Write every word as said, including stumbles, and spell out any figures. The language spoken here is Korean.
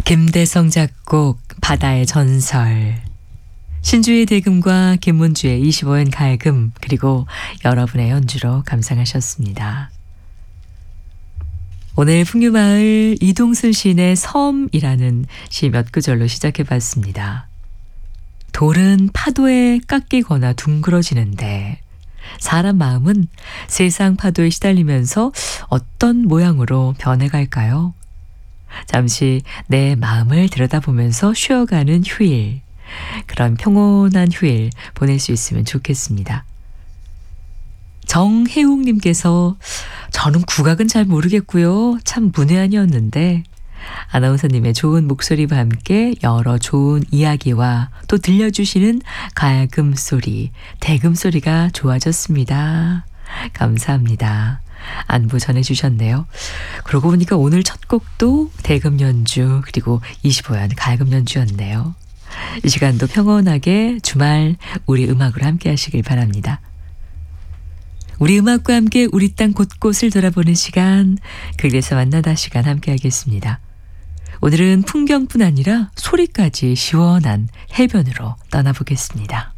김대성 작곡 바다의 전설, 신주의 대금과 김문주의 이십오 연 가야금, 그리고 여러분의 연주로 감상하셨습니다. 오늘 풍류마을 이동순 시인의 섬이라는 시 몇 구절로 시작해봤습니다. 돌은 파도에 깎이거나 둥그러지는데 사람 마음은 세상 파도에 시달리면서 어떤 모양으로 변해갈까요? 잠시 내 마음을 들여다보면서 쉬어가는 휴일, 그런 평온한 휴일 보낼 수 있으면 좋겠습니다. 정혜웅님께서 저는 국악은 잘 모르겠고요. 참 문외한이었는데 아나운서님의 좋은 목소리와 함께 여러 좋은 이야기와 또 들려주시는 가야금 소리, 대금 소리가 좋아졌습니다. 감사합니다. 안부 전해주셨네요. 그러고 보니까 오늘 첫 곡도 대금 연주, 그리고 이십오 연 가야금 연주였네요. 이 시간도 평온하게 주말 우리 음악으로 함께 하시길 바랍니다. 우리 음악과 함께 우리 땅 곳곳을 돌아보는 시간, 그래서 만나다 시간 함께 하겠습니다. 오늘은 풍경뿐 아니라 소리까지 시원한 해변으로 떠나보겠습니다.